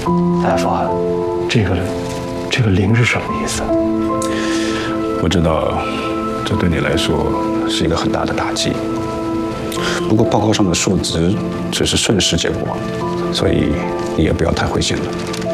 大夫，这个0是什么意思？ 我知道，这对你来说是一个很大的打击。不过报告上的数值只是瞬时结果，所以你也不要太灰心了。